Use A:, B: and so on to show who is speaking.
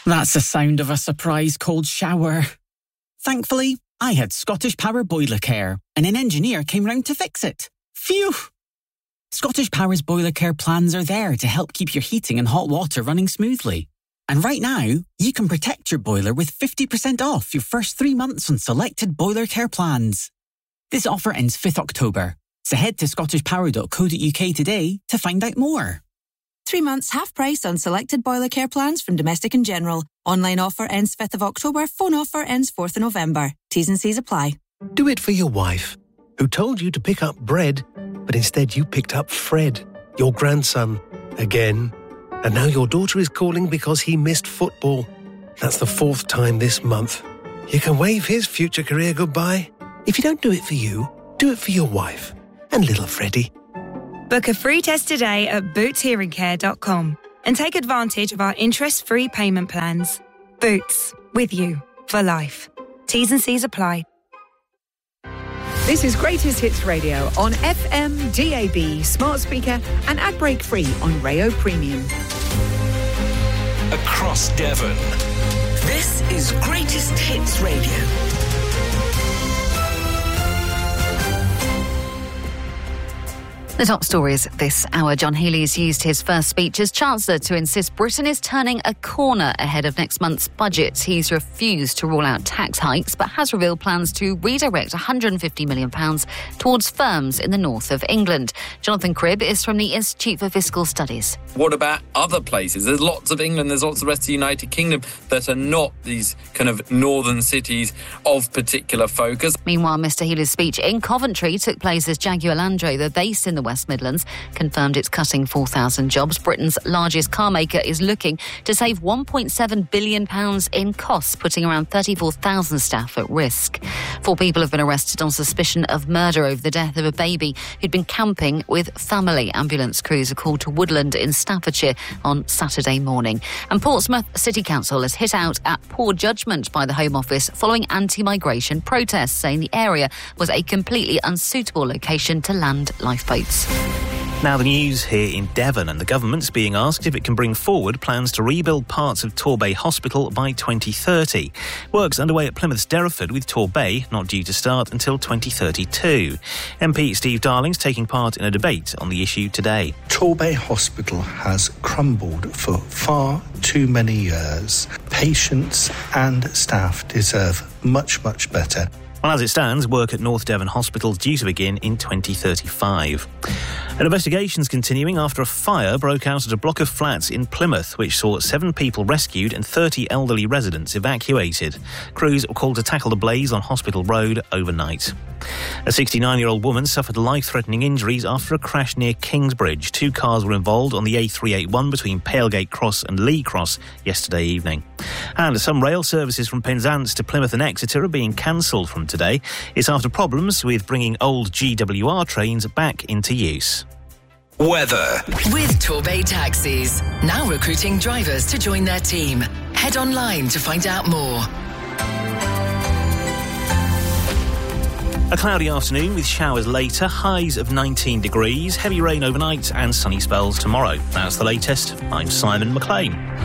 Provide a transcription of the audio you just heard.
A: That's the sound of a surprise cold shower. Thankfully, I had Scottish Power Boiler Care, and an engineer came round to fix it. Phew! Scottish Power's Boiler Care plans are there to help keep your heating and hot water running smoothly. And right now, you can protect your boiler with 50% off your first 3 months on selected Boiler Care plans. This offer ends 5th October, so head to scottishpower.co.uk today to find out more.
B: 3 months half price on selected Boiler Care plans from Domestic and General. Online offer ends 5th of October. Phone offer ends 4th of November. T's and C's apply.
C: Do it for your wife, who told you to pick up bread, but instead you picked up Fred, your grandson, again. And now your daughter is calling because he missed football. That's the 4th time this month. You can wave his future career goodbye. If you don't do it for you, do it for your wife and little Freddie.
D: Book a free test today at bootshearingcare.com and take advantage of our interest-free payment plans. Boots, with you for life. T's and C's apply.
E: This is Greatest Hits Radio on FM, DAB, smart speaker and ad break free on Rayo Premium.
F: Across Devon.
G: This is Greatest Hits Radio.
H: The top stories this hour. John Healey's used his first speech as Chancellor to insist Britain is turning a corner ahead of next month's budget. He's refused to rule out tax hikes, but has revealed plans to redirect £150 million towards firms in the north of England. Jonathan Cribb is from the Institute for Fiscal Studies.
I: What about other places? There's lots of England, there's lots of the rest of the United Kingdom that are not these kind of northern cities of particular focus.
H: Meanwhile, Mr Healey's speech in Coventry took place as Jaguar Land Rover, based in the West Midlands, confirmed it's cutting 4,000 jobs. Britain's largest car maker is looking to save £1.7 billion in costs, putting around 34,000 staff at risk. 4 people have been arrested on suspicion of murder over the death of a baby who'd been camping with family. Ambulance crews are called to Woodland in Staffordshire on Saturday morning. And Portsmouth City Council has hit out at poor judgment by the Home Office following anti-migration protests, saying the area was a completely unsuitable location to land lifeboats.
J: Now the news here in Devon, and the government's being asked if it can bring forward plans to rebuild parts of Torbay Hospital by 2030. Work's underway at Plymouth's Derriford, with Torbay not due to start until 2032. MP Steve Darling's taking part in a debate on the issue today.
K: Torbay Hospital has crumbled for far too many years. Patients and staff deserve much, much better.
J: Well, as it stands, work at North Devon Hospital is due to begin in 2035. An investigation's continuing after a fire broke out at a block of flats in Plymouth, which saw 7 people rescued and 30 elderly residents evacuated. Crews were called to tackle the blaze on Hospital Road overnight. A 69-year-old woman suffered life-threatening injuries after a crash near Kingsbridge. 2 cars were involved on the A381 between Palegate Cross and Lee Cross yesterday evening. And some rail services from Penzance to Plymouth and Exeter are being cancelled from today. It's after problems with bringing old GWR trains back into use.
F: Weather.
G: With Torbay Taxis. Now recruiting drivers to join their team. Head online to find out more.
J: A cloudy afternoon with showers later, highs of 19 degrees, heavy rain overnight and sunny spells tomorrow. That's the latest. I'm Simon McLean.